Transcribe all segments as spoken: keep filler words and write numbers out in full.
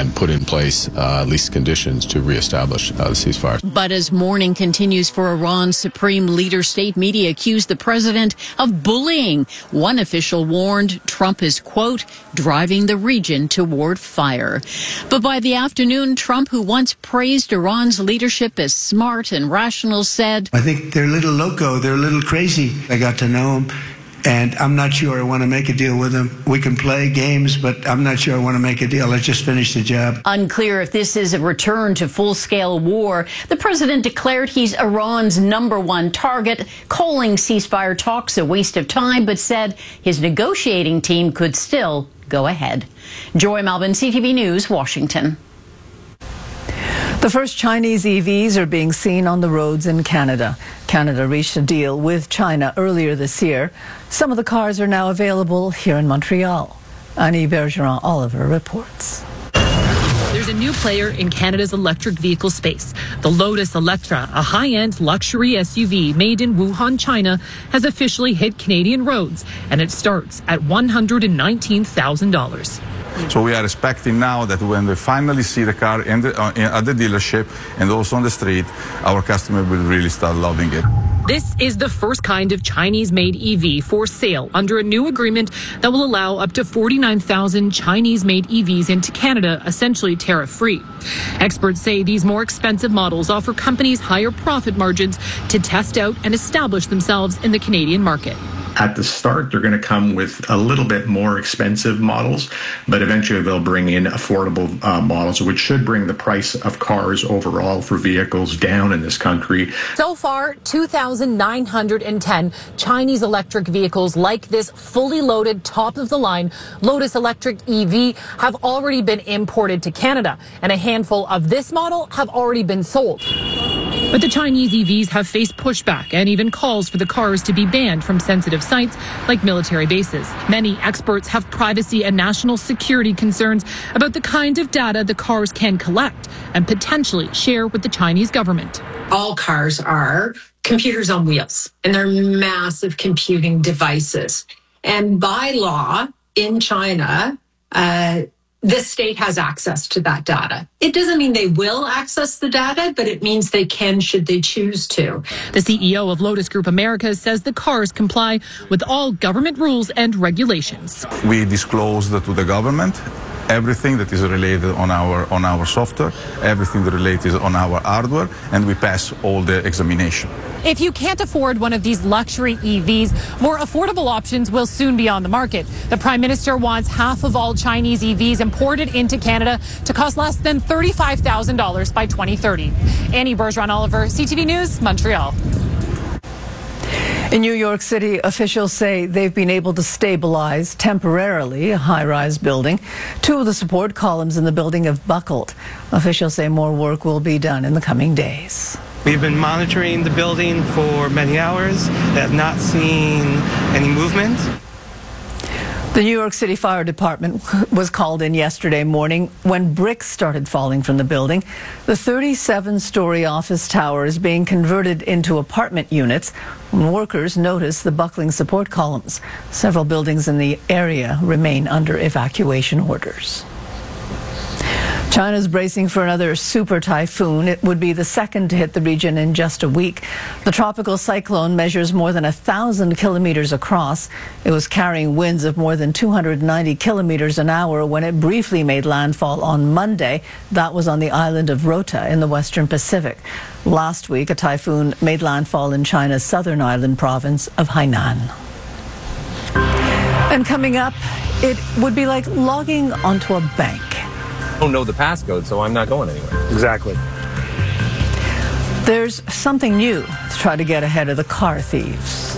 and put in place uh, at least conditions to reestablish uh, the ceasefire. But as mourning continues for Iran's supreme leader, state media accused the president of bullying. One official warned Trump is, quote, driving the region toward fire. But by the afternoon, Trump, who once praised Iran's leadership as smart and rational, said, I think they're a little loco. They're a little crazy. I got to know them. And I'm not sure I want to make a deal with them. We can play games, but I'm not sure I want to make a deal. Let's just finish the job. Unclear if this is a return to full-scale war. The president declared he's Iran's number one target, calling ceasefire talks a waste of time, but said his negotiating team could still go ahead. Joy Malvin, C T V News, Washington. The first Chinese E Vs are being seen on the roads in Canada. Canada reached a deal with China earlier this year. Some of the cars are now available here in Montreal. Annie Bergeron-Oliver reports. There's a new player in Canada's electric vehicle space. The Lotus Electra, a high-end luxury S U V made in Wuhan, China, has officially hit Canadian roads, and it starts at one hundred nineteen thousand dollars. So we are expecting now that when we finally see the car in the, uh, in, at the dealership and also on the street, our customer will really start loving it. This is the first kind of Chinese-made E V for sale under a new agreement that will allow up to forty-nine thousand Chinese-made E Vs into Canada, essentially tariff-free. Experts say these more expensive models offer companies higher profit margins to test out and establish themselves in the Canadian market. At the start, they're going to come with a little bit more expensive models, but eventually they'll bring in affordable uh, models, which should bring the price of cars overall for vehicles down in this country. So far, two thousand nine hundred ten Chinese electric vehicles like this fully loaded, top-of-the-line Lotus Electric E V have already been imported to Canada, and a handful of this model have already been sold. But the Chinese E Vs have faced pushback and even calls for the cars to be banned from sensitive sites like military bases. Many experts have privacy and national security concerns about the kind of data the cars can collect and potentially share with the Chinese government. All cars are computers on wheels, and they're massive computing devices. And by law in China, uh, the state has access to that data. It doesn't mean they will access the data, but it means they can should they choose to. The C E O of Lotus Group Americas says the cars comply with all government rules and regulations. We disclosed to the government everything that is related on our on our software, everything that related on our hardware, and we pass all the examination. If you can't afford one of these luxury E Vs, more affordable options will soon be on the market. The Prime Minister wants half of all Chinese E Vs imported into Canada to cost less than thirty-five thousand dollars by twenty thirty. Annie Bergeron-Oliver, C T V News, Montreal. In New York City, officials say they've been able to stabilize temporarily a high-rise building. Two of the support columns in the building have buckled. Officials say more work will be done in the coming days. We've been monitoring the building for many hours. They have not seen any movement. The New York City Fire Department was called in yesterday morning when bricks started falling from the building. The thirty-seven story office tower is being converted into apartment units when workers noticed the buckling support columns. Several buildings in the area remain under evacuation orders. China's bracing for another super typhoon. It would be the second to hit the region in just a week. The tropical cyclone measures more than a thousand kilometers across. It was carrying winds of more than two hundred ninety kilometers an hour when it briefly made landfall on Monday. That was on the island of Rota in the western Pacific. Last week, a typhoon made landfall in China's southern island province of Hainan. And coming up, it would be like logging onto a bank. I don't know the passcode, so I'm not going anywhere. Exactly. There's something new to try to get ahead of the car thieves.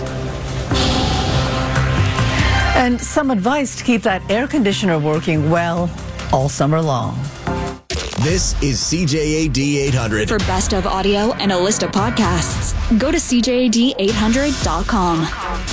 And some advice to keep that air conditioner working well all summer long. This is C J A D eight hundred. For best of audio and a list of podcasts, go to C J A D eight hundred dot com.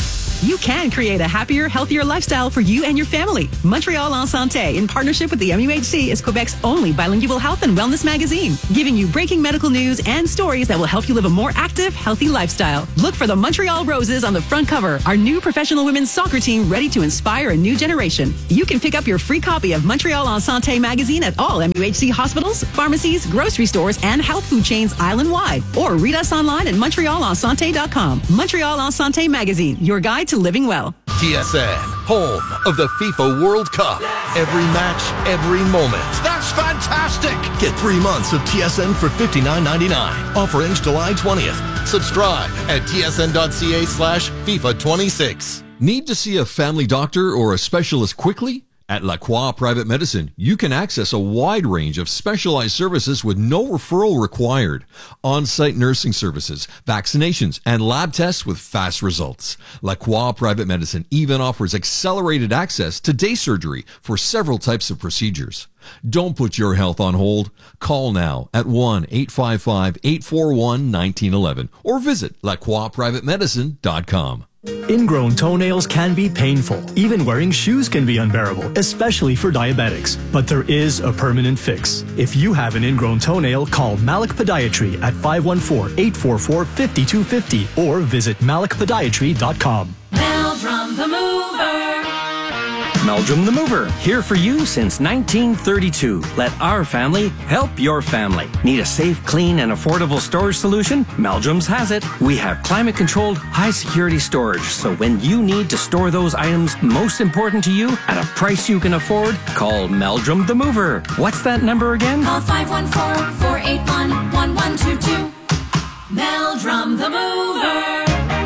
you can create a happier, healthier lifestyle for you and your family. Montreal en Santé, in partnership with the M U H C, is Quebec's only bilingual health and wellness magazine, giving you breaking medical news and stories that will help you live a more active, healthy lifestyle. Look for the Montreal Roses on the front cover, our new professional women's soccer team ready to inspire a new generation. You can pick up your free copy of Montreal en Santé magazine at all M U H C hospitals, pharmacies, grocery stores, and health food chains island-wide. Or read us online at montreal en santé dot com. Montreal en Santé magazine, your guide to living well. T S N, home of the FIFA World Cup. Every match, every moment. That's fantastic! Get three months of T S N for fifty-nine ninety-nine. Offer ends July twentieth. Subscribe at tsn.ca slash FIFA 26. Need to see a family doctor or a specialist quickly? At La Croix Private Medicine, you can access a wide range of specialized services with no referral required. On-site nursing services, vaccinations, and lab tests with fast results. La Croix Private Medicine even offers accelerated access to day surgery for several types of procedures. Don't put your health on hold. Call now at one eight five five, eight four one, one nine one one or visit la croix private medicine dot com. Ingrown toenails can be painful. Even wearing shoes can be unbearable, especially for diabetics. But there is a permanent fix. If you have an ingrown toenail, call Malik Podiatry at five one four, eight four four, five two five zero or visit malik podiatry dot com. Meldrum the Mover. Meldrum the Mover, here for you since nineteen thirty-two. Let our family help your family. Need a safe, clean, and affordable storage solution? Meldrum's has it. We have climate-controlled, high-security storage, so when you need to store those items most important to you at a price you can afford, call Meldrum the Mover. What's that number again? Call five one four, four eight one, one one two two. Meldrum the Mover.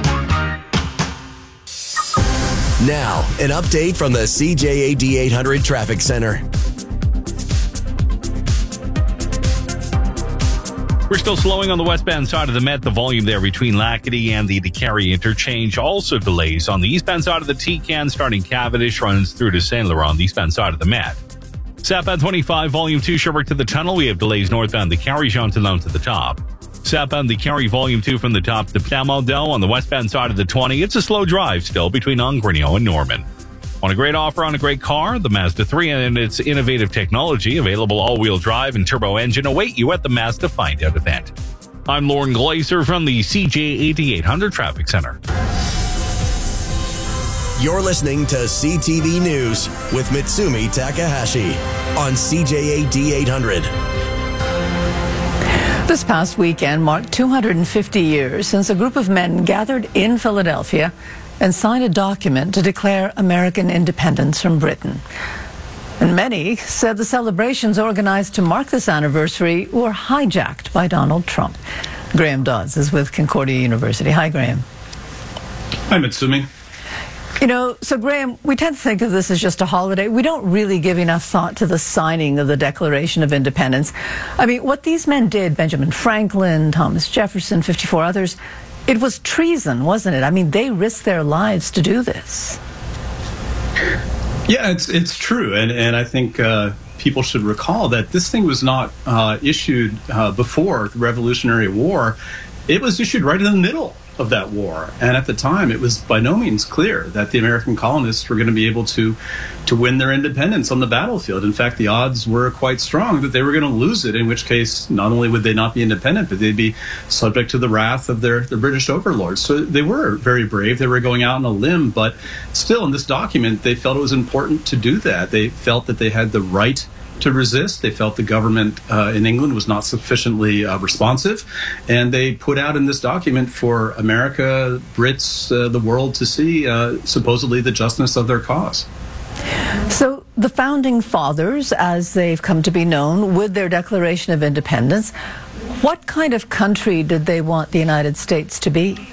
Now, an update from the C J A D eight hundred Traffic Center. We're still slowing on the westbound side of the Met. The volume there between Lackady and the DeCarry interchange. Also delays on the eastbound side of the T-Can starting Cavendish runs through to Saint Laurent on the eastbound side of the Met. Southbound twenty-five, volume two, Sherbrooke to the tunnel. We have delays northbound the Carry Jean-Talon to the top. Southbound the Carry volume two from the top to Plamondon on the westbound side of the twenty. It's a slow drive still between Ongrenio and Norman. On a great offer on a great car, the Mazda three and its innovative technology, available all-wheel drive and turbo engine, await you at the Mazda Find Out event. I'm Lauren Glazer from the C J A D eight hundred Traffic Center. You're listening to C T V News with Mitsumi Takahashi on C J A D eight hundred. This past weekend marked two hundred fifty years since a group of men gathered in Philadelphia and signed a document to declare American independence from Britain. And many said the celebrations organized to mark this anniversary were hijacked by Donald Trump. Graham Dodds is with Concordia University. Hi, Graham. Hi, Mitsumi. You know, so Graham, we tend to think of this as just a holiday. We don't really give enough thought to the signing of the Declaration of Independence. I mean, what these men did, Benjamin Franklin, Thomas Jefferson, fifty-four others, it was treason, wasn't it? I mean, they risked their lives to do this. Yeah, it's it's true. And, and I think uh, people should recall that this thing was not uh, issued uh, before the Revolutionary War. It was issued right in the middle of that war. And at the time, it was by no means clear that the American colonists were going to be able to to win their independence on the battlefield. In fact, the odds were quite strong that they were going to lose it, in which case not only would they not be independent, but they'd be subject to the wrath of their, their British overlords. So they were very brave. They were going out on a limb, but still in this document, they felt it was important to do that. They felt that they had the right to resist. They felt the government uh, in England was not sufficiently uh, responsive, and they put out in this document for America, Brits, uh, the world to see uh, supposedly the justness of their cause. So the Founding Fathers, as they've come to be known, with their Declaration of Independence, what kind of country did they want the United States to be?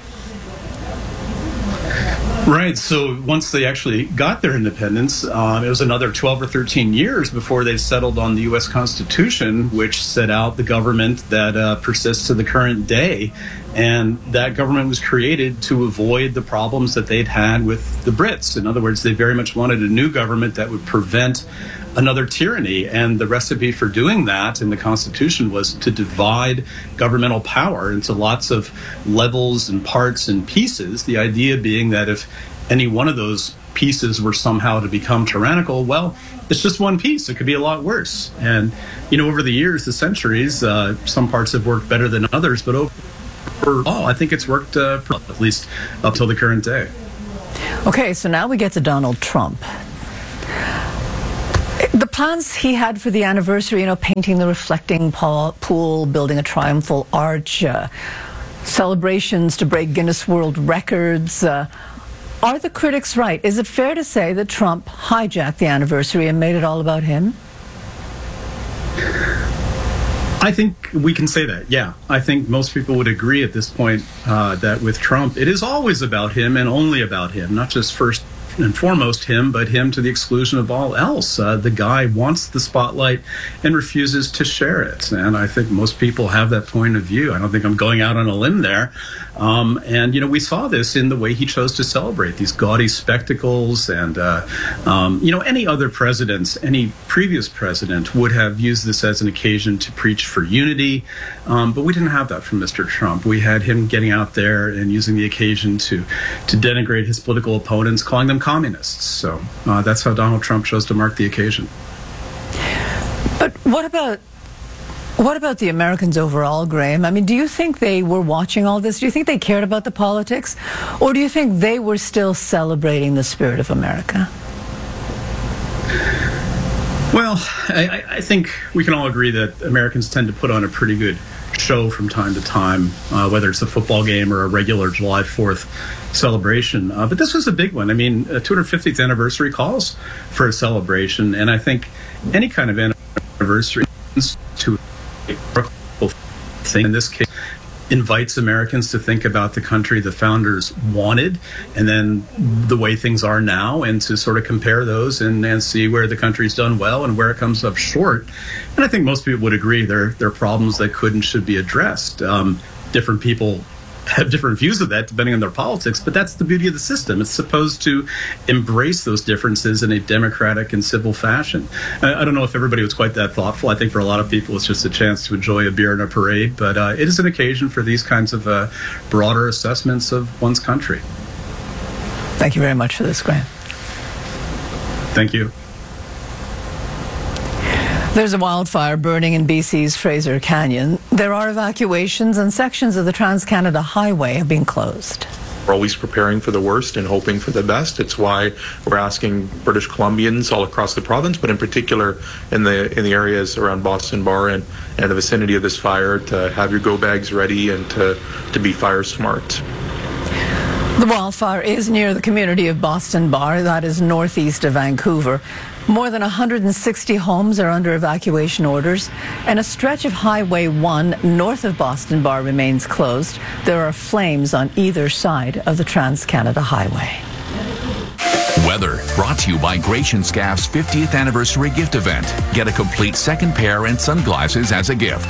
Right. So once they actually got their independence, um, it was another twelve or thirteen years before they settled on the U S Constitution, which set out the government that uh, persists to the current day. And that government was created to avoid the problems that they'd had with the Brits. In other words, they very much wanted a new government that would prevent another tyranny. And the recipe for doing that in the Constitution was to divide governmental power into lots of levels and parts and pieces. The idea being that if any one of those pieces were somehow to become tyrannical, well, it's just one piece. It could be a lot worse. And, you know, over the years, the centuries, uh, some parts have worked better than others, but overall, I think it's worked uh, at least up till the current day. Okay, so now we get to Donald Trump. The plans he had for the anniversary, you know, painting the reflecting pool, building a triumphal arch, uh, celebrations to break Guinness World Records. Uh, are the critics right? Is it fair to say that Trump hijacked the anniversary and made it all about him? I think we can say that, yeah. I think most people would agree at this point uh, that with Trump, it is always about him and only about him, not just first and foremost him, but him to the exclusion of all else. Uh, the guy wants the spotlight and refuses to share it. And I think most people have that point of view. I don't think I'm going out on a limb there. Um, and, you know, we saw this in the way he chose to celebrate these gaudy spectacles. And, uh, um, you know, any other presidents, any previous president would have used this as an occasion to preach for unity. Um, but we didn't have that from Mister Trump. We had him getting out there and using the occasion to, to denigrate his political opponents, calling them communists. So uh, that's how Donald Trump chose to mark the occasion. But what about what about the Americans overall, Graham? I mean, do you think they were watching all this? Do you think they cared about the politics? Or do you think they were still celebrating the spirit of America? Well, I, I think we can all agree that Americans tend to put on a pretty good show from time to time, uh, whether it's a football game or a regular July fourth celebration. Uh, but this was a big one. I mean, a two hundred fiftieth anniversary calls for a celebration, and I think any kind of anniversary to a thing in this case invites Americans to think about the country the founders wanted and then the way things are now, and to sort of compare those and, and see where the country's done well and where it comes up short. And I think most people would agree there, there are problems that could and should be addressed. Um, different people have different views of that depending on their politics, but that's the beauty of the system. It's supposed to embrace those differences in a democratic and civil fashion. I, I don't know if everybody was quite that thoughtful. I think for a lot of people it's just a chance to enjoy a beer and a parade, but uh, it is an occasion for these kinds of uh, broader assessments of one's country. Thank you very much for this, Graham. Thank you. There's a wildfire burning in B C's Fraser Canyon. There are evacuations and sections of the Trans-Canada Highway have been closed. We're always preparing for the worst and hoping for the best. It's why we're asking British Columbians all across the province, but in particular in the in the areas around Boston Bar and, and the vicinity of this fire, to have your go bags ready and to, to be fire smart. The wildfire is near the community of Boston Bar, that is northeast of Vancouver. More than one hundred sixty homes are under evacuation orders, and a stretch of Highway one north of Boston Bar remains closed. There are flames on either side of the Trans-Canada Highway. Weather brought to you by Gratian Scaff's fiftieth anniversary gift event. Get a complete second pair and sunglasses as a gift.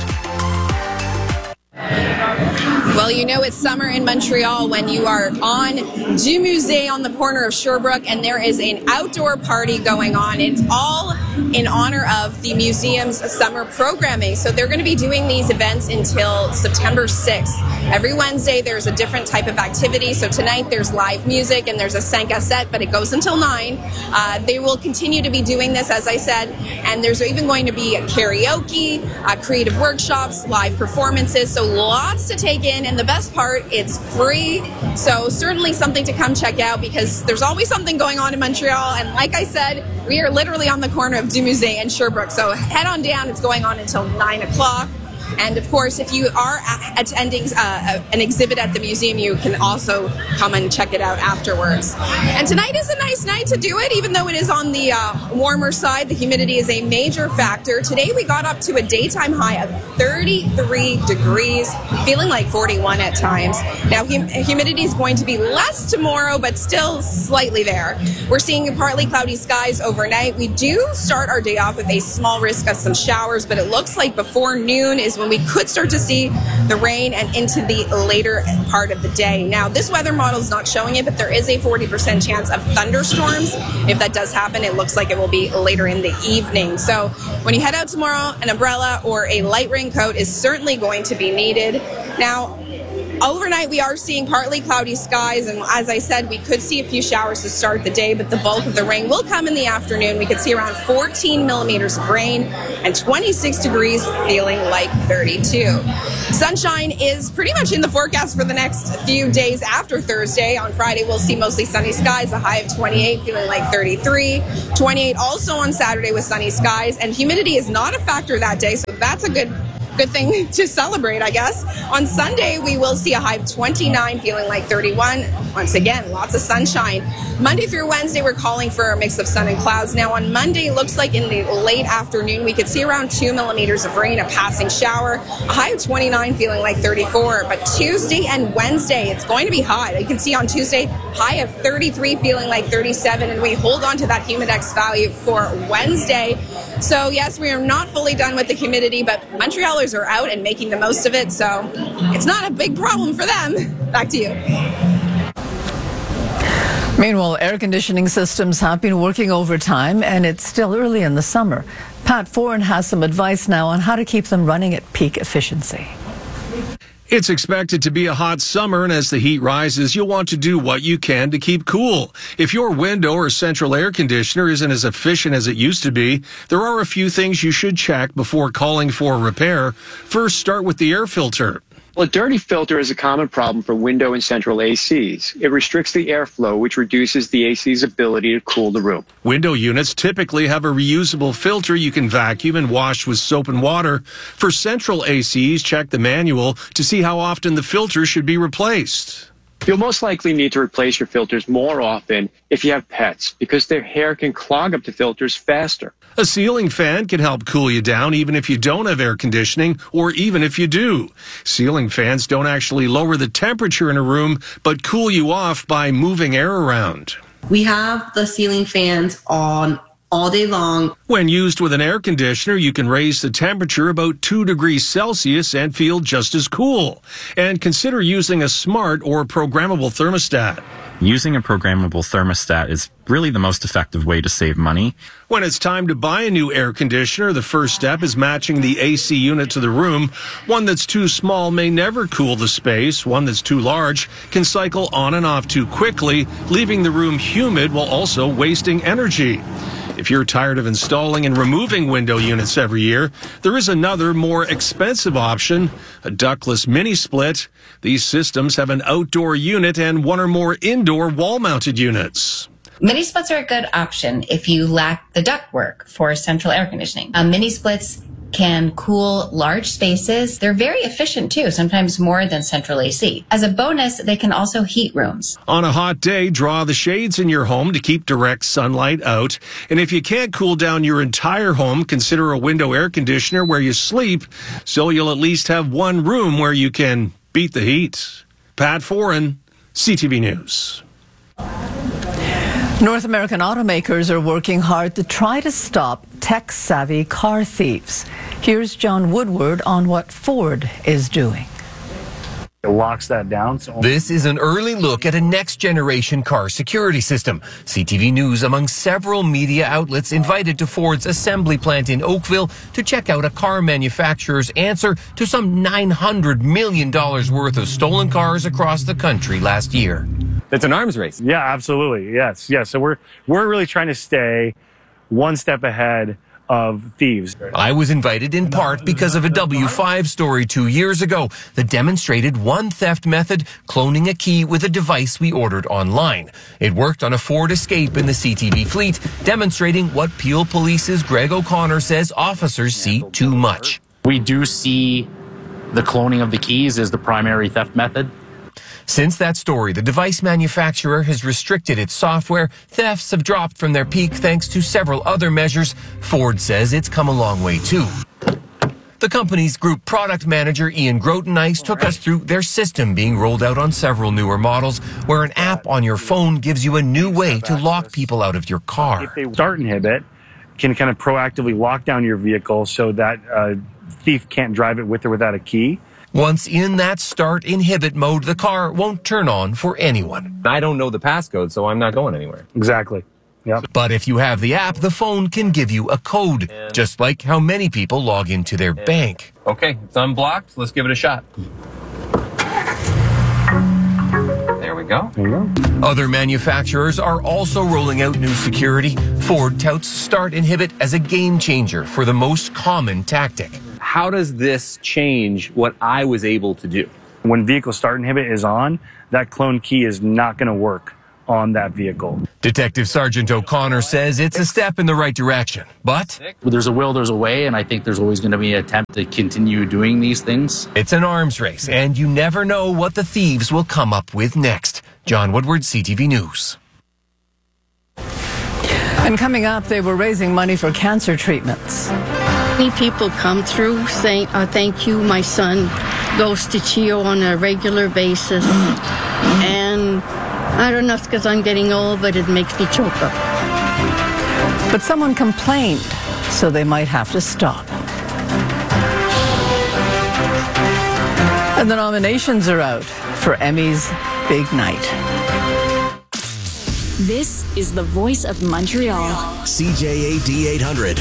Well, you know it's summer in Montreal when you are on Du Musée on the corner of Sherbrooke, and there is an outdoor party going on. It's all in honor of the museum's summer programming. So they're going to be doing these events until September sixth. Every Wednesday there's a different type of activity. So tonight there's live music and there's a cinq à sept, but it goes until nine. Uh, they will continue to be doing this, as I said, and there's even going to be karaoke, uh, creative workshops, live performances. So lots to take in. And the best part, it's free. So certainly something to come check out, because there's always something going on in Montreal. And like I said, we are literally on the corner of Du Musée and Sherbrooke. So head on down. It's going on until nine o'clock. And of course, if you are attending uh, an exhibit at the museum, you can also come and check it out afterwards. And tonight is a nice night to do it, even though it is on the uh, warmer side. The humidity is a major factor. Today we got up to a daytime high of thirty-three degrees, feeling like forty-one at times. Now hum- humidity is going to be less tomorrow, but still slightly there. We're seeing partly cloudy skies overnight. We do start our day off with a small risk of some showers, but it looks like before noon is when we could start to see the rain and into the later part of the day. Now, this weather model is not showing it, but there is a forty percent chance of thunderstorms. If that does happen, it looks like it will be later in the evening. So when you head out tomorrow, an umbrella or a light raincoat is certainly going to be needed. Now, Overnight, we are seeing partly cloudy skies, and as I said, we could see a few showers to start the day, but the bulk of the rain will come in the afternoon. We could see around fourteen millimeters of rain and twenty-six degrees, feeling like thirty-two. Sunshine is pretty much in the forecast for the next few days after Thursday. On Friday, we'll see mostly sunny skies, a high of twenty-eight, feeling like thirty-three. twenty-eight also on Saturday with sunny skies, and humidity is not a factor that day, so that's a good Good thing to celebrate, I guess. On Sunday, we will see a high of twenty-nine, feeling like thirty-one. Once again, lots of sunshine. Monday through Wednesday, we're calling for a mix of sun and clouds. Now, on Monday, looks like in the late afternoon, we could see around two millimeters of rain, a passing shower, a high of twenty-nine, feeling like thirty-four. But Tuesday and Wednesday, it's going to be hot. You can see on Tuesday, high of thirty-three, feeling like thirty-seven, and we hold on to that humidex value for Wednesday. So, yes, we are not fully done with the humidity, but Montrealers are out and making the most of it, so it's not a big problem for them. Back to you. Meanwhile, air conditioning systems have been working overtime, and it's still early in the summer. Pat Foran has some advice now on how to keep them running at peak efficiency. It's expected to be a hot summer, and as the heat rises, you'll want to do what you can to keep cool. If your window or central air conditioner isn't as efficient as it used to be, there are a few things you should check before calling for repair. First, start with the air filter. Well, a dirty filter is a common problem for window and central A Cs. It restricts the airflow, which reduces the A C's ability to cool the room. Window units typically have a reusable filter you can vacuum and wash with soap and water. For central A Cs, check the manual to see how often the filter should be replaced. You'll most likely need to replace your filters more often if you have pets, because their hair can clog up the filters faster. A ceiling fan can help cool you down even if you don't have air conditioning, or even if you do. Ceiling fans don't actually lower the temperature in a room, but cool you off by moving air around. We have the ceiling fans on all day long. When used with an air conditioner, you can raise the temperature about two degrees Celsius and feel just as cool. And consider using a smart or programmable thermostat. Using a programmable thermostat is really the most effective way to save money. When it's time to buy a new air conditioner, the first step is matching the A C unit to the room. One that's too small may never cool the space. One that's too large can cycle on and off too quickly, leaving the room humid while also wasting energy. If you're tired of installing and removing window units every year, there is another, more expensive option, a ductless mini split. These systems have an outdoor unit and one or more indoor wall-mounted units. Mini splits are a good option if you lack the ductwork for central air conditioning. Uh, mini splits can cool large spaces. They're very efficient too, sometimes more than central A C. As a bonus, they can also heat rooms. On a hot day, draw the shades in your home to keep direct sunlight out. And if you can't cool down your entire home, consider a window air conditioner where you sleep, so you'll at least have one room where you can beat the heat. Pat Foran, C T V News. North American automakers are working hard to try to stop tech-savvy car thieves. Here's John Woodward on what Ford is doing. It locks that down. So this is an early look at a next-generation car security system. C T V News, among several media outlets, invited to Ford's assembly plant in Oakville to check out a car manufacturer's answer to some nine hundred million dollars worth of stolen cars across the country last year. It's an arms race. Yeah, absolutely. Yes, yes. So we're we're really trying to stay one step ahead of thieves. I was invited in part because of a W five story two years ago that demonstrated one theft method, cloning a key with a device we ordered online. It worked on a Ford Escape in the C T V fleet, demonstrating what Peel Police's Greg O'Connor says officers see too much. We do see the cloning of the keys as the primary theft method. Since that story, the device manufacturer has restricted its software. Thefts have dropped from their peak thanks to several other measures. Ford says it's come a long way too. The company's group product manager, Ian Grotenice, took us through their system being rolled out on several newer models, where an app on your phone gives you a new way to lock people out of your car. If they start inhibit, can kind of proactively lock down your vehicle so that a thief can't drive it with or without a key. Once in that start inhibit mode, the car won't turn on for anyone. I don't know the passcode, so I'm not going anywhere. Exactly. Yep. But if you have the app, the phone can give you a code, just like how many people log into their bank. Okay, it's unblocked. Let's give it a shot. we go. There you go. Other manufacturers are also rolling out new security. Ford touts Start Inhibit as a game changer for the most common tactic. How does this change what I was able to do? When vehicle start inhibit is on, that clone key is not going to work on that vehicle. Detective Sergeant O'Connor says it's a step in the right direction, but There's a will, there's a way, and I think there's always going to be an attempt to continue doing these things. it's an arms race, and you never know what the thieves will come up with next. John Woodward, C T V News. And coming up, they were raising money for cancer treatments. Many people come through saying, uh, thank you, my son goes to CHEO on a regular basis. And I don't know if it's because I'm getting old, but it makes me choke up. But someone complained, so they might have to stop. And the nominations are out for Emmy's big night. This is the voice of Montreal. C J A D eight hundred.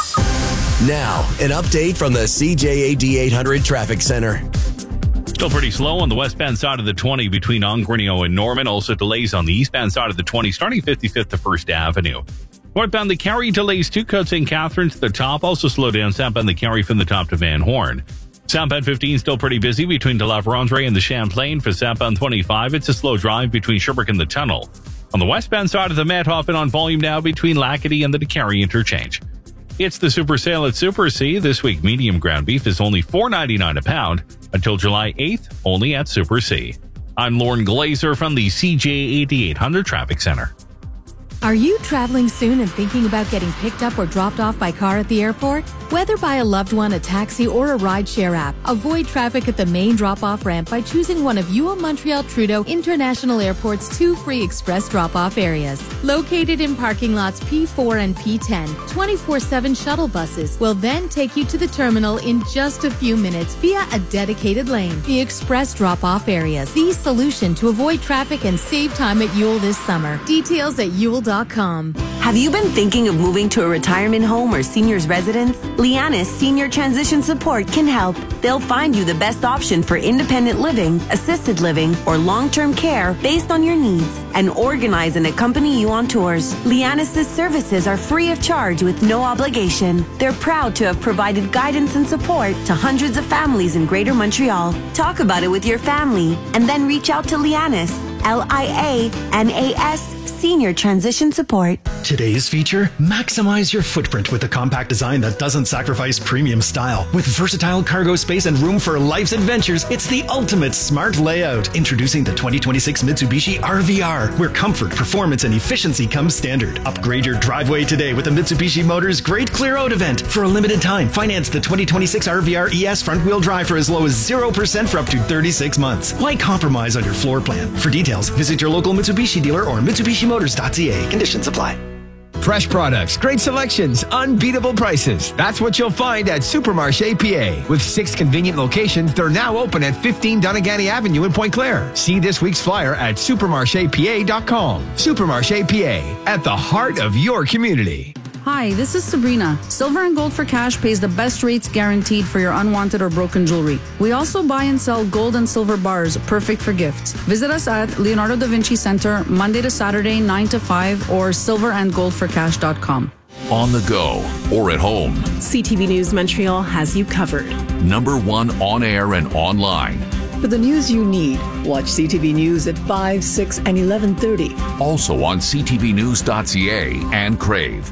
Now, an update from the C J A D eight hundred Traffic Center. Still pretty slow on the westbound side of the twenty between Ongrenio and Norman. Also delays on the eastbound side of the twenty starting fifty-fifth to First Avenue. Northbound the Cary delays two cuts Saint Catharines to the top. Also slow down southbound the Cary from the top to Van Horn. Southbound fifteen still pretty busy between De La Vérendrye and the Champlain. For southbound twenty-five, it's a slow drive between Sherbrooke and the Tunnel. On the westbound side of the Met, hopping on volume now between Lackady and the Cary interchange. It's the Super Sale at Super C. This week, medium ground beef is only four ninety-nine a pound until July eighth, only at Super C. I'm Lauren Glazer from the C J A D eight hundred Traffic Center. Are you traveling soon and thinking about getting picked up or dropped off by car at the airport? Whether by a loved one, a taxi, or a rideshare app, avoid traffic at the main drop-off ramp by choosing one of U O Montreal Trudeau International Airport's two free express drop-off areas. Located in parking lots P four and P ten, twenty-four seven shuttle buses will then take you to the terminal in just a few minutes via a dedicated lane. The express drop-off areas, the solution to avoid traffic and save time at Yule this summer. Details at yule dot com. Have you been thinking of moving to a retirement home or senior's residence? Lianis Senior Transition Support can help. They'll find you the best option for independent living, assisted living, or long-term care based on your needs and organize and accompany you on tours. Lianis' services are free of charge with no obligation. They're proud to have provided guidance and support to hundreds of families in Greater Montreal. Talk about it with your family and then reach out to Lianis, L I A N A S, Senior Transition Support. Today's feature, maximize your footprint with a compact design that doesn't sacrifice premium style. With versatile cargo space and room for life's adventures, it's the ultimate smart layout. Introducing the twenty twenty-six Mitsubishi R V R, where comfort, performance, and efficiency come standard. Upgrade your driveway today with the Mitsubishi Motors Great Clear Out event. For a limited time, finance the twenty twenty-six R V R E S front-wheel drive for as low as zero percent for up to thirty-six months. Why compromise on your floor plan? For details, visit your local Mitsubishi dealer or Mitsubishi Motors dot C A. Conditions apply. Fresh products, great selections, unbeatable prices. That's what you'll find at Supermarché P A. With six convenient locations, they're now open at fifteen Doneganny Avenue in Pointe Claire. See this week's flyer at supermarché p a dot com. Supermarché P A, at the heart of your community. Hi, this is Sabrina. Silver and Gold for Cash pays the best rates guaranteed for your unwanted or broken jewelry. We also buy and sell gold and silver bars, perfect for gifts. Visit us at Leonardo da Vinci Center, Monday to Saturday, nine to five, or silver and gold for cash dot com. On the go or at home. C T V News Montreal has you covered. Number one on air and online. For the news you need, watch C T V News at five, six, and eleven thirty. Also on c t v news dot c a and Crave.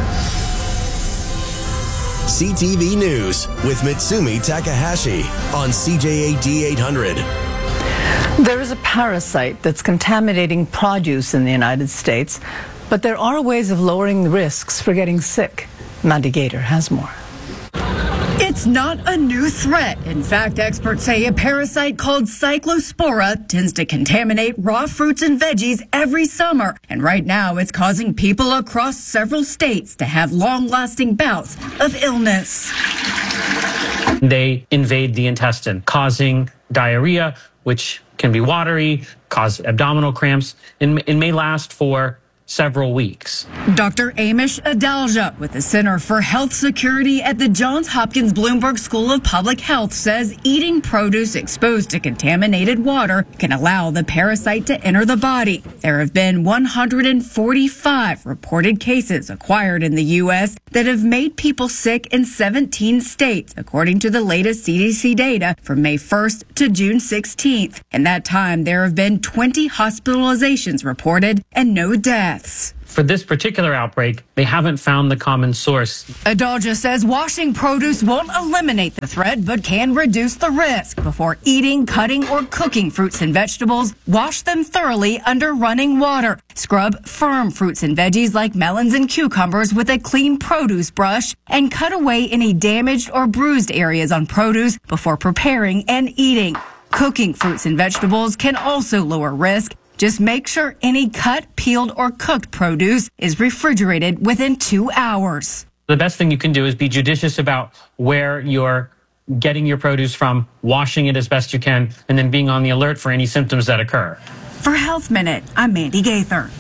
C T V News with Mitsumi Takahashi on C J A D eight hundred. There is a parasite that's contaminating produce in the United States, but there are ways of lowering the risks for getting sick. Mandy Gator has more. It's not a new threat. In fact, experts say a parasite called Cyclospora tends to contaminate raw fruits and veggies every summer. And right now, it's causing people across several states to have long-lasting bouts of illness. They invade the intestine, causing diarrhea, which can be watery, cause abdominal cramps, and, and may last for several weeks. Doctor Amish Adalja with the Center for Health Security at the Johns Hopkins Bloomberg School of Public Health says eating produce exposed to contaminated water can allow the parasite to enter the body. There have been one hundred forty-five reported cases acquired in the U S that have made people sick in seventeen states, according to the latest C D C data from May first to June sixteenth. In that time, there have been twenty hospitalizations reported and no deaths. For this particular outbreak, they haven't found the common source. Adalja says washing produce won't eliminate the threat, but can reduce the risk. Before eating, cutting, or cooking fruits and vegetables, wash them thoroughly under running water. Scrub firm fruits and veggies like melons and cucumbers with a clean produce brush, and cut away any damaged or bruised areas on produce before preparing and eating. Cooking fruits and vegetables can also lower risk. Just make sure any cut, peeled, or cooked produce is refrigerated within two hours. The best thing you can do is be judicious about where you're getting your produce from, washing it as best you can, and then being on the alert for any symptoms that occur. For Health Minute, I'm Mandy Gaither.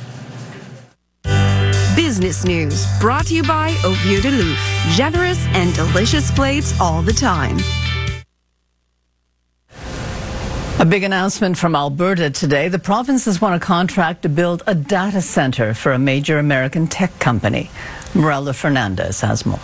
Business News, brought to you by Au Vieux de Loup. Generous and delicious plates all the time. A big announcement from Alberta today. The province has won a contract to build a data center for a major American tech company. Morella Fernandez has more.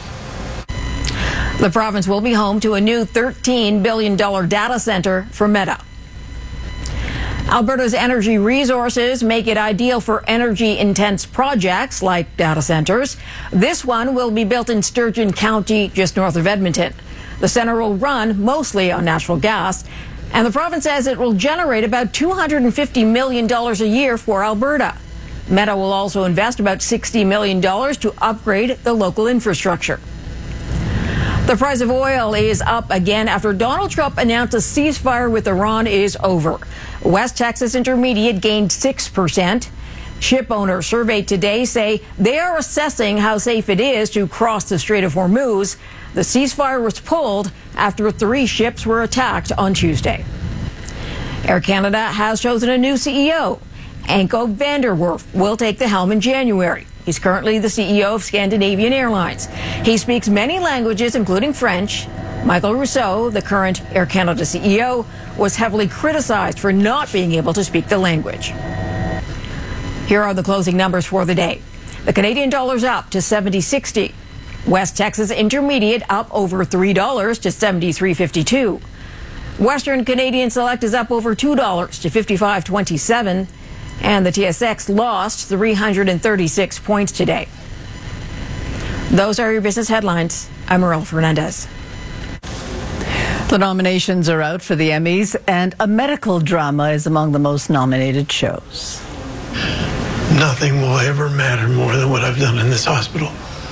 The province will be home to a new thirteen billion dollars data center for Meta. Alberta's energy resources make it ideal for energy-intense projects like data centers. This one will be built in Sturgeon County, just north of Edmonton. The center will run mostly on natural gas, and the province says it will generate about two hundred fifty million dollars a year for Alberta. Meta will also invest about sixty million dollars to upgrade the local infrastructure. The price of oil is up again after Donald Trump announced a ceasefire with Iran is over. West Texas Intermediate gained six percent. Ship owners surveyed today say they are assessing how safe it is to cross the Strait of Hormuz. The ceasefire was pulled after three ships were attacked on Tuesday. Air Canada has chosen a new C E O. Anko van der Werf will take the helm in January. He's currently the C E O of Scandinavian Airlines. He speaks many languages, including French. Michael Rousseau, the current Air Canada C E O, was heavily criticized for not being able to speak the language. Here are the closing numbers for the day. The Canadian dollar's up to seventy sixty. West Texas Intermediate up over three dollars to seventy-three fifty-two. Western Canadian Select is up over two dollars to fifty-five twenty-seven. And the T S X lost three hundred thirty-six points today. Those are your business headlines. I'm Morel Fernandez. The nominations are out for the Emmys, and a medical drama is among the most nominated shows. Nothing will ever matter more than what I've done in this hospital.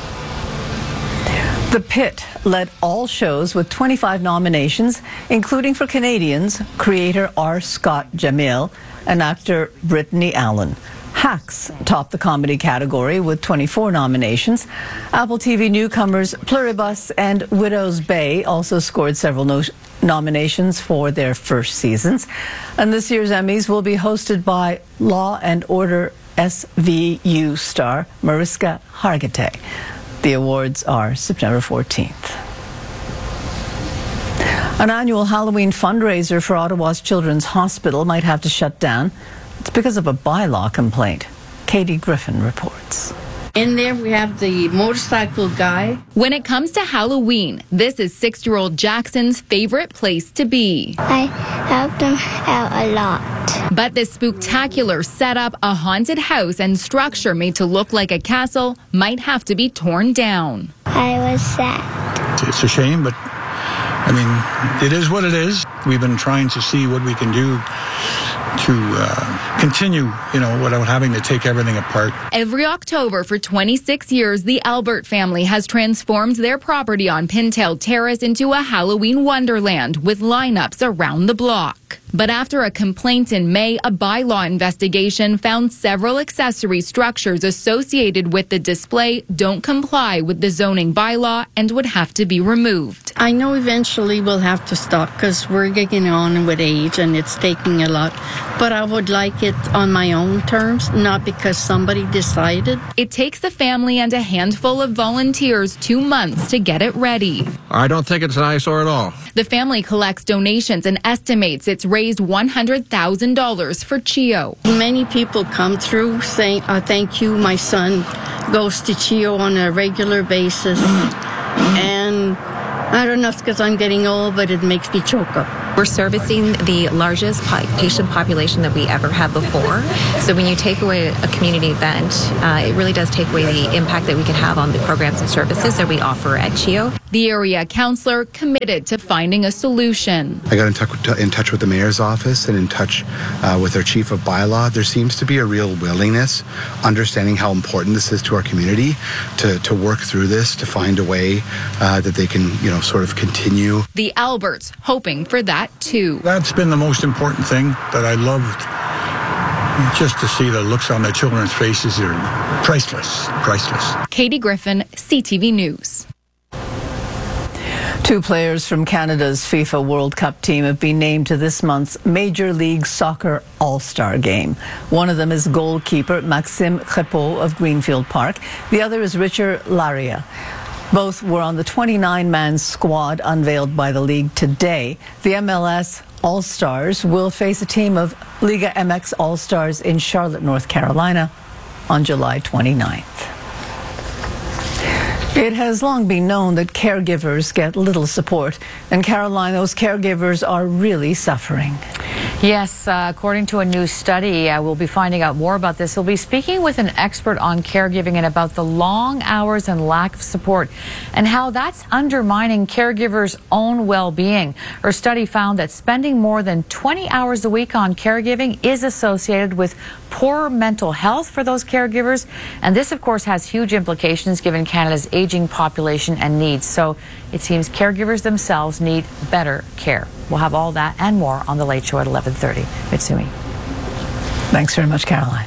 The Pit led all shows with twenty-five nominations, including for Canadians, creator R. Scott Jamil and actor Brittany Allen. Hacks topped the comedy category with twenty-four nominations. Apple T V newcomers Pluribus and Widow's Bay also scored several no- nominations for their first seasons. And this year's Emmys will be hosted by Law and Order S V U star Mariska Hargitay. The awards are September fourteenth. An annual Halloween fundraiser for Ottawa's Children's Hospital might have to shut down. It's because of a bylaw complaint. Katie Griffin reports. In there, we have the motorcycle guy. When it comes to Halloween, this is six-year-old Jackson's favorite place to be. I help them out a lot. But this spooktacular setup, a haunted house and structure made to look like a castle, might have to be torn down. I was sad. It's a shame, but I mean, it is what it is. We've been trying to see what we can do to uh, continue, you know, without having to take everything apart. Every October for twenty-six years, the Albert family has transformed their property on Pintail Terrace into a Halloween wonderland with lineups around the block. But after a complaint in May, a bylaw investigation found several accessory structures associated with the display don't comply with the zoning bylaw and would have to be removed. I know eventually we'll have to stop because we're getting on with age and it's taking a lot. But I would like it on my own terms, not because somebody decided. It takes the family and a handful of volunteers two months to get it ready. I don't think it's an eyesore at all. The family collects donations and estimates it's raised one hundred thousand dollars for CHEO. Many people come through saying, uh, thank you, my son goes to CHEO on a regular basis. And I don't know if it's because I'm getting old, but it makes me choke up. We're servicing the largest po- patient population that we ever had before. So when you take away a community event, uh, it really does take away the impact that we can have on the programs and services that we offer at CHEO. The area councillor committed to finding a solution. I got in touch, in touch with the mayor's office and in touch uh, with our chief of bylaw. There seems to be a real willingness, understanding how important this is to our community, to, to work through this, to find a way uh, that they can, you know, sort of continue. The Alberts hoping for that too. That's been the most important thing that I loved. Just to see the looks on the children's faces are priceless, priceless. Katie Griffin, C T V News. Two players from Canada's FIFA World Cup team have been named to this month's Major League Soccer All-Star Game. One of them is goalkeeper Maxime Crépeau of Greenfield Park. The other is Richard Laria. Both were on the twenty-nine man squad unveiled by the league today. The M L S All-Stars will face a team of Liga M X All-Stars in Charlotte, North Carolina on July twenty-ninth. It has long been known that caregivers get little support, and Caroline, those caregivers are really suffering. Yes, uh, according to a new study, uh, we'll be finding out more about this. We'll be speaking with an expert on caregiving and about the long hours and lack of support and how that's undermining caregivers' own well-being. Her study found that spending more than twenty hours a week on caregiving is associated with poor mental health for those caregivers. And this, of course, has huge implications given Canada's aging population and needs. So it seems caregivers themselves need better care. We'll have all that and more on The Late Show at eleven thirty. Mitsumi. Thanks very much, Caroline.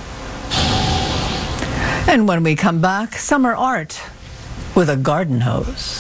And when we come back, summer art with a garden hose.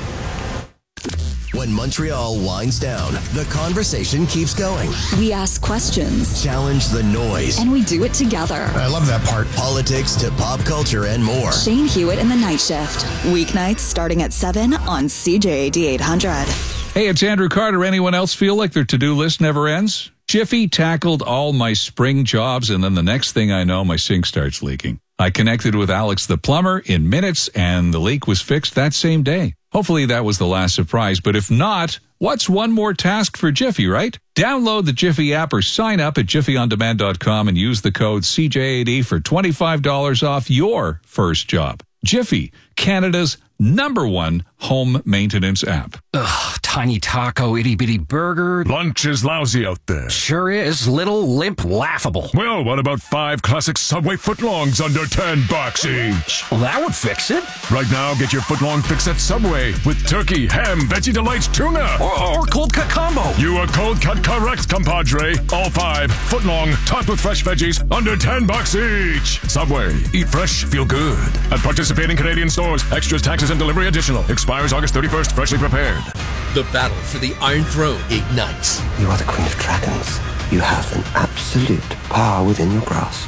When Montreal winds down, the conversation keeps going. We ask questions. Challenge the noise. And we do it together. I love that part. Politics to pop culture and more. Shane Hewitt in the Night Shift. Weeknights starting at seven on C J A D eight hundred. Hey, it's Andrew Carter. Anyone else feel like their to-do list never ends? Jiffy tackled all my spring jobs, and then the next thing I know, my sink starts leaking. I connected with Alex the plumber in minutes, and the leak was fixed that same day. Hopefully that was the last surprise, but if not, what's one more task for Jiffy, right? Download the Jiffy app or sign up at jiffy on demand dot com and use the code C J A D for twenty-five dollars off your first job. Jiffy, Canada's number one home maintenance app. Ugh, tiny taco, itty-bitty burger. Lunch is lousy out there. Sure is. Little, limp, laughable. Well, what about five classic Subway footlongs under ten bucks each? Well, that would fix it. Right now, get your footlong fix at Subway with turkey, ham, Veggie Delights, tuna. Or, or cold cut combo. You are cold cut correct, compadre. All five footlong, topped with fresh veggies, under ten bucks each. Subway. Eat fresh, feel good. At participating Canadian stores. Extras, taxes, and delivery additional. Expires August thirty-first. Freshly prepared. The battle for the Iron Throne ignites. You are the Queen of Dragons. You have an absolute power within your grasp.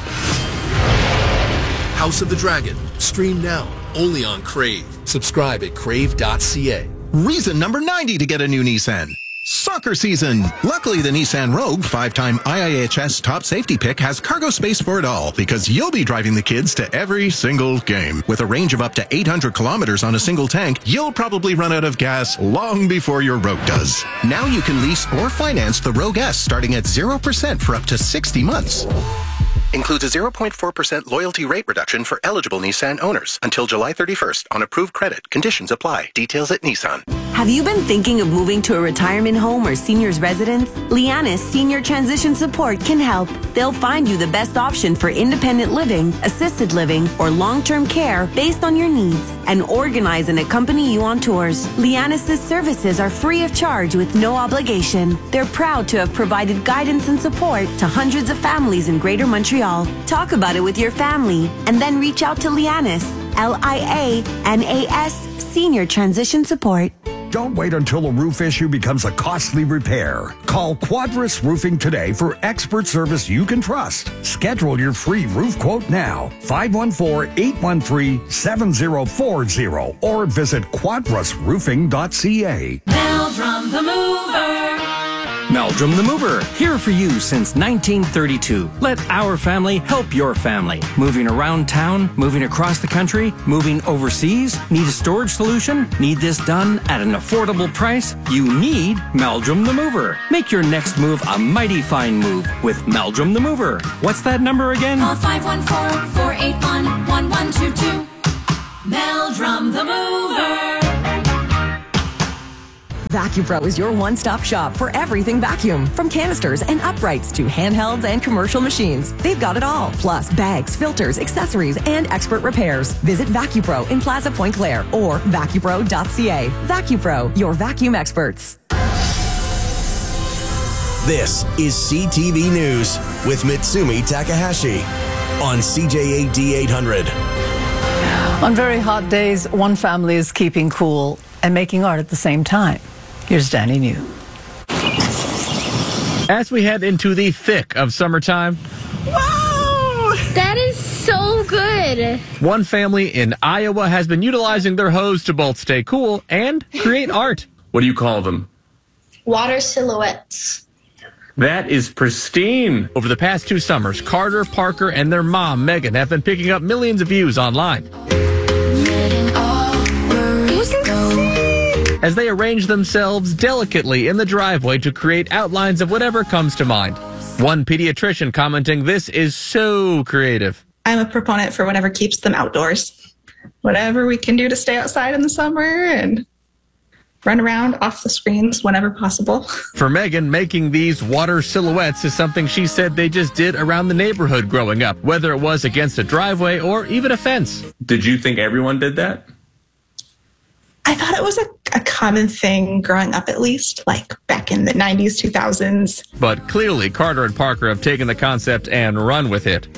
House of the Dragon. Stream now. Only on Crave. Subscribe at crave dot c a. Reason number ninety to get a new Nissan. Soccer season. Luckily, the Nissan Rogue, five-time I I H S top safety pick, has cargo space for it all because you'll be driving the kids to every single game. With a range of up to eight hundred kilometers on a single tank, you'll probably run out of gas long before your Rogue does. Now you can lease or finance the Rogue S starting at zero percent for up to sixty months. Includes a zero point four percent loyalty rate reduction for eligible Nissan owners until July thirty-first on approved credit. Conditions apply. Details at Nissan. Have you been thinking of moving to a retirement home or senior's residence? Lianis Senior Transition Support can help. They'll find you the best option for independent living, assisted living, or long-term care based on your needs and organize and accompany you on tours. Lianis' services are free of charge with no obligation. They're proud to have provided guidance and support to hundreds of families in Greater Montreal. Talk about it with your family and then reach out to Lianis, L I A N A S Senior Transition Support. Don't wait until a roof issue becomes a costly repair. Call Quadris Roofing today for expert service you can trust. Schedule your free roof quote now. five one four, eight one three, seven zero four zero or visit quadris roofing dot c a. Meldrum the Mover. Meldrum the Mover, here for you since nineteen thirty-two. Let our family help your family. Moving around town, moving across the country, moving overseas, need a storage solution? Need this done at an affordable price? You need Meldrum the Mover. Make your next move a mighty fine move with Meldrum the Mover. What's that number again? Call five one four, four eight one, one one two two. Meldrum the Mover. VacuPro is your one-stop shop for everything vacuum. From canisters and uprights to handhelds and commercial machines. They've got it all. Plus bags, filters, accessories, and expert repairs. Visit VacuPro in Plaza Point Claire or vacupro dot c a. VacuPro, your vacuum experts. This is C T V News with Mitsumi Takahashi on C J A D eight hundred. On very hot days, one family is keeping cool and making art at the same time. Here's Danny New. As we head into the thick of summertime, Whoa! That is so good. one family in Iowa has been utilizing their hose to both stay cool and create art. What do you call them? Water silhouettes. That is pristine. Over the past two summers, Carter, Parker, and their mom, Megan, have been picking up millions of views online as they arrange themselves delicately in the driveway to create outlines of whatever comes to mind. One pediatrician commenting, "This is so creative." I'm a proponent for whatever keeps them outdoors. Whatever we can do to stay outside in the summer and run around off the screens whenever possible. For Megan, making these water silhouettes is something she said they just did around the neighborhood growing up, whether it was against a driveway or even a fence. Did you think everyone did that? I thought it was a, a common thing growing up, at least, like back in the nineties, two thousands. But clearly, Carter and Parker have taken the concept and run with it.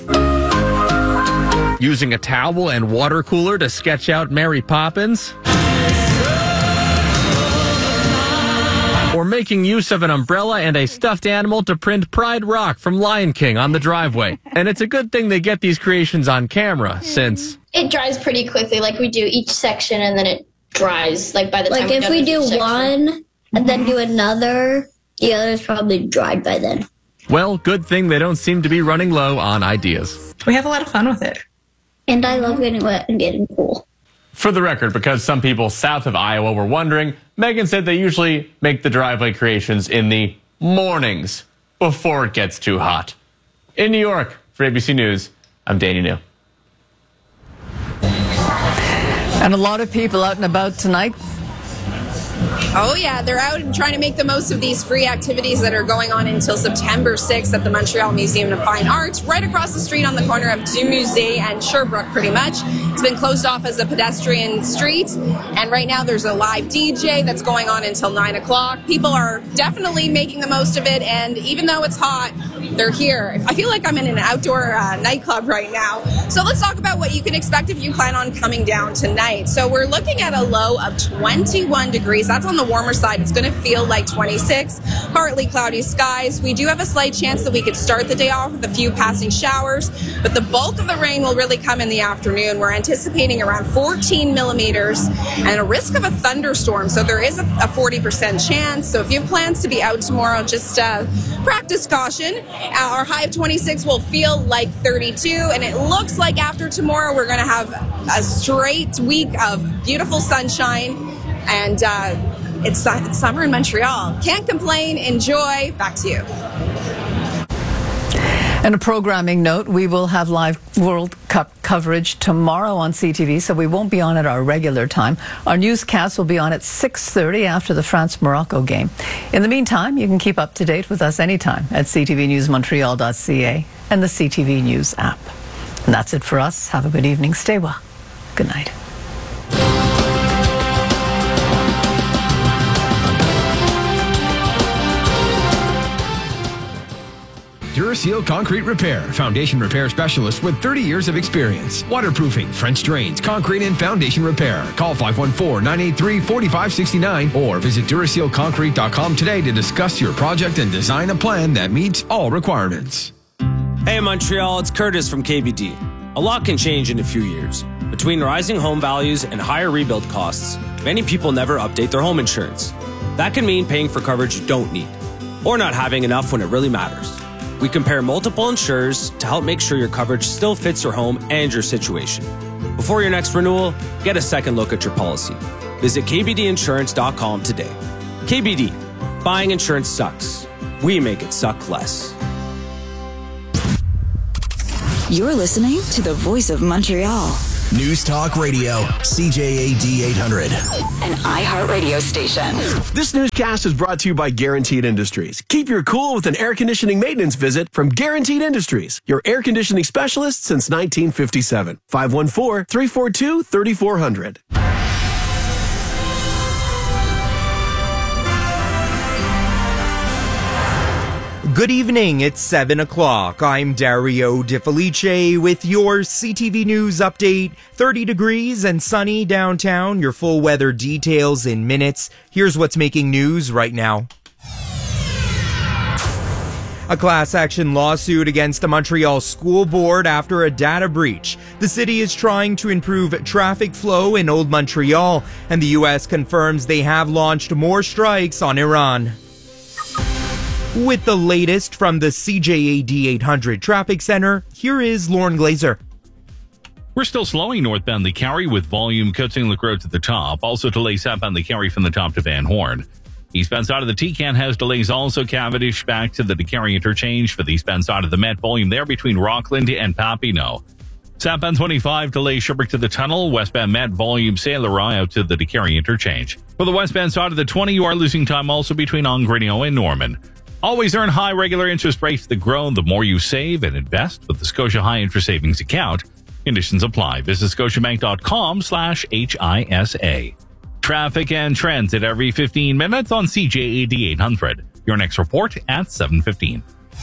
Using a towel and water cooler to sketch out Mary Poppins. Or making use of an umbrella and a stuffed animal to print Pride Rock from Lion King on the driveway. And it's a good thing they get these creations on camera, since It dries pretty quickly. Like, we do each section and then it dries. Like, by the time Like, if we do one and then do another, the other's probably dried by then. well, good thing they don't seem to be running low on ideas. We have a lot of fun with it. And I love getting wet and getting cool. For the record, because some people south of Iowa were wondering, Megan said they usually make the driveway creations in the mornings before it gets too hot. In New York, for A B C News, I'm Danny New. And a lot of people out and about tonight. Oh, yeah, they're out and trying to make the most of these free activities that are going on until September sixth at the Montreal Museum of Fine Arts, right across the street on the corner of Du Musée and Sherbrooke, pretty much. It's been closed off as a pedestrian street, and right now there's a live D J that's going on until nine o'clock. People are definitely making the most of it, and even though it's hot, they're here. I feel like I'm in an outdoor uh, nightclub right now. So let's talk about what you can expect if you plan on coming down tonight. So we're looking at a low of twenty-one degrees. That's on the warmer side. It's going to feel like twenty-six. Partly cloudy skies. We do have a slight chance that we could start the day off with a few passing showers, but the bulk of the rain will really come in the afternoon. We're anticipating around fourteen millimeters and a risk of a thunderstorm. So there is a, a forty percent chance. So if you have plans to be out tomorrow, just uh, practice caution. Our high of twenty-six will feel like thirty-two, and it looks like after tomorrow we're going to have a straight week of beautiful sunshine, and uh, it's, it's summer in Montreal. Can't complain. Enjoy. Back to you. And a programming note, we will have live World Cup coverage tomorrow on C T V, so we won't be on at our regular time. Our newscast will be on at six thirty after the France-Morocco game. In the meantime, you can keep up to date with us anytime at c t v news montreal dot c a and the C T V News app. And that's it for us. Have a good evening. Stay well. Good night. During Duraseal Concrete Repair, foundation repair specialist with thirty years of experience. Waterproofing, French drains, concrete and foundation repair. Call five one four, nine eight three, four five six nine or visit Duraseal Concrete dot com today to discuss your project and design a plan that meets all requirements. Hey Montreal, it's Curtis from K B D. A lot can change in a few years. Between rising home values and higher rebuild costs, many people never update their home insurance. That can mean paying for coverage you don't need, or not having enough when it really matters. We compare multiple insurers to help make sure your coverage still fits your home and your situation. Before your next renewal, get a second look at your policy. Visit K B D insurance dot com today. K B D, buying insurance sucks. We make it suck less. You're listening to the voice of Montreal. News Talk Radio, C J A D eight hundred. An iHeartRadio station. This newscast is brought to you by Guaranteed Industries. Keep your cool with an air conditioning maintenance visit from Guaranteed Industries, your air conditioning specialist since nineteen fifty-seven. five one four, three four two, three four zero zero. Good evening, it's seven o'clock. I'm Dario De Felice with your C T V News update. thirty degrees and sunny downtown. Your full weather details in minutes. Here's what's making news right now. A class action lawsuit against the Montreal School Board after a data breach. The city is trying to improve traffic flow in Old Montreal, and the U S confirms they have launched more strikes on Iran. With the latest from the C J A D eight hundred Traffic Center, here is Lauren Glazer. We're still slowing northbound the Carry with volume Coats Inlet Road to the top. Also delays southbound the Carry from the top to Van Horn. Eastbound side of the T-Can has delays also Cavendish back to the DeCarry interchange for the eastbound side of the Met. Volume there between Rockland and Papineau. Southbound twenty-five delays Sherbrooke to the tunnel. Westbound Met volume Saint Laurent out to the DeCarry interchange. For the westbound side of the twenty, you are losing time also between Ongrigno and Norman. Always earn high regular interest rates that grow the more you save and invest with the Scotia High Interest Savings Account. Conditions apply. Visit scotiabank.com slash HISA. Traffic and trends at every fifteen minutes on C J A D eight hundred. Your next report at seven fifteen.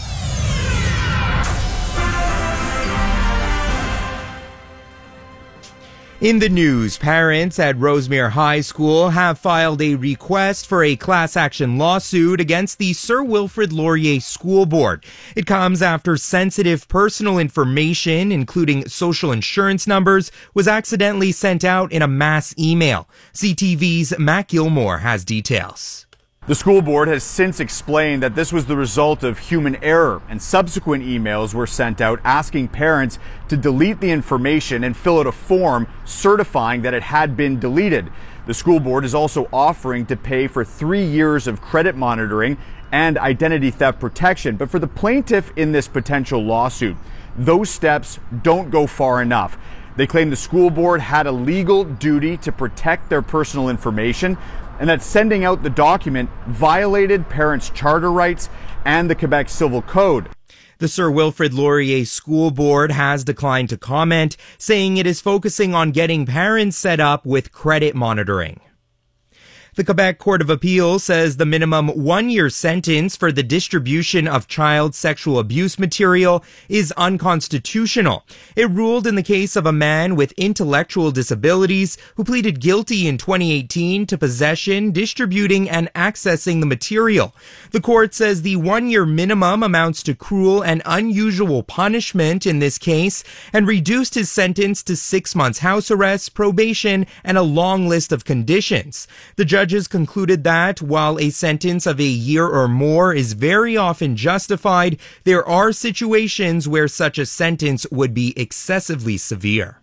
In the news, parents at Rosemere High School have filed a request for a class action lawsuit against the Sir Wilfrid Laurier School Board. It comes after sensitive personal information, including social insurance numbers, was accidentally sent out in a mass email. C T V's Matt Gilmore has details. The school board has since explained that this was the result of human error, and subsequent emails were sent out asking parents to delete the information and fill out a form certifying that it had been deleted. The school board is also offering to pay for three years of credit monitoring and identity theft protection. But for the plaintiff in this potential lawsuit, those steps don't go far enough. They claim the school board had a legal duty to protect their personal information, and that sending out the document violated parents' charter rights and the Quebec Civil Code. The Sir Wilfrid Laurier School Board has declined to comment, saying it is focusing on getting parents set up with credit monitoring. The Quebec Court of Appeal says the minimum one-year sentence for the distribution of child sexual abuse material is unconstitutional. It ruled in the case of a man with intellectual disabilities who pleaded guilty in twenty eighteen to possession, distributing, and accessing the material. The court says the one-year minimum amounts to cruel and unusual punishment in this case and reduced his sentence to six months house arrest, probation, and a long list of conditions. The judge Judges concluded that while a sentence of a year or more is very often justified, there are situations where such a sentence would be excessively severe.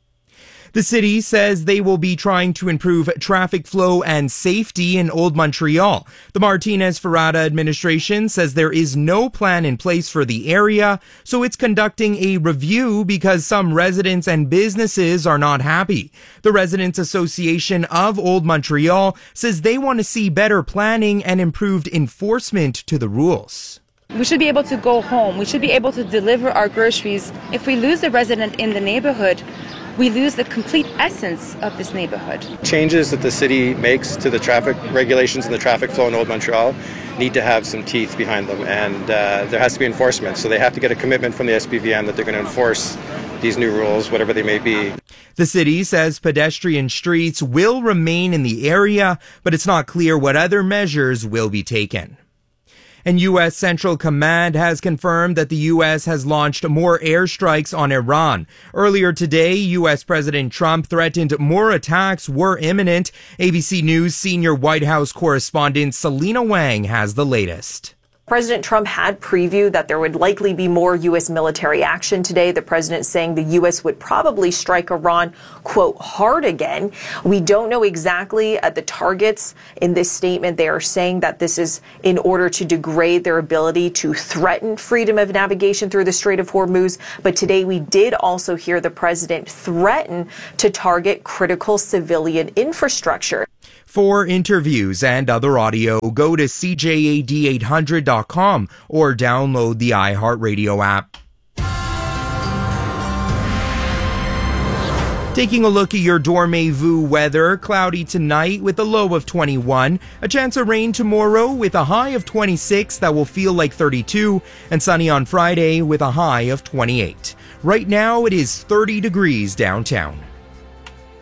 The city says they will be trying to improve traffic flow and safety in Old Montreal. The Martinez-Ferrada administration says there is no plan in place for the area, so it's conducting a review because some residents and businesses are not happy. The Residents Association of Old Montreal says they want to see better planning and improved enforcement to the rules. We should be able to go home. We should be able to deliver our groceries. If we lose the resident in the neighborhood, we lose the complete essence of this neighborhood. Changes that the city makes to the traffic regulations and the traffic flow in Old Montreal need to have some teeth behind them, and uh, there has to be enforcement. So they have to get a commitment from the S P V M that they're going to enforce these new rules, whatever they may be. The city says pedestrian streets will remain in the area, but it's not clear what other measures will be taken. And U S Central Command has confirmed that the U S has launched more airstrikes on Iran. Earlier today, U S President Trump threatened more attacks were imminent. A B C News senior White House correspondent Selena Wang has the latest. President Trump had previewed that there would likely be more U S military action today. The president saying the U S would probably strike Iran, quote, hard again. We don't know exactly uh, the targets in this statement. They are saying that this is in order to degrade their ability to threaten freedom of navigation through the Strait of Hormuz. But today we did also hear the president threaten to target critical civilian infrastructure. For interviews and other audio, go to C J A D eight hundred dot com or download the iHeartRadio app. Taking a look at your Dormez-vous weather, cloudy tonight with a low of twenty-one, a chance of rain tomorrow with a high of twenty-six that will feel like thirty-two, and sunny on Friday with a high of twenty-eight. Right now it is thirty degrees downtown.